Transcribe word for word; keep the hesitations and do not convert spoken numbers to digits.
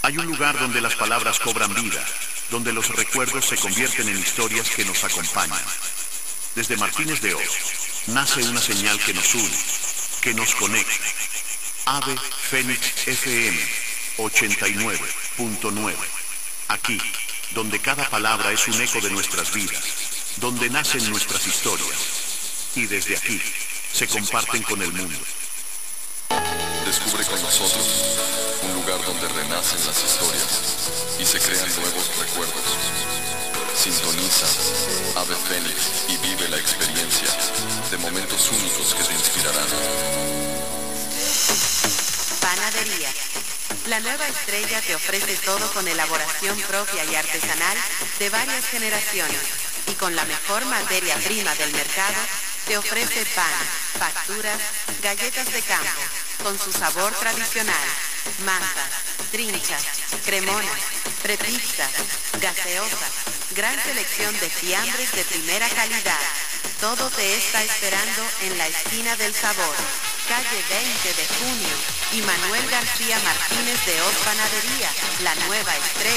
Hay un lugar donde las palabras cobran vida, donde los recuerdos se convierten en historias que nos acompañan. Desde Martínez de Oz, nace una señal que nos une, que nos conecta. Ave Fénix F M ochenta y nueve punto nueve. Aquí, donde cada palabra es un eco de nuestras vidas, donde nacen nuestras historias. Y desde aquí, se comparten con el mundo. Descubre con nosotros un lugar donde renacen las historias y se crean nuevos recuerdos. Sintoniza Ave Fénix y vive la experiencia de momentos únicos que te inspirarán. Panadería. La nueva estrella te ofrece todo con elaboración propia y artesanal de varias generaciones y con la mejor materia prima del mercado te ofrece pan, facturas, galletas de campo, con su sabor tradicional, masas, trinchas, cremonas, prepizzas, gaseosas, gran selección de fiambres de primera calidad. Todo te está esperando en la esquina del sabor, calle veinte de junio y Manuel García Martínez de Oz Panadería, la nueva estrella.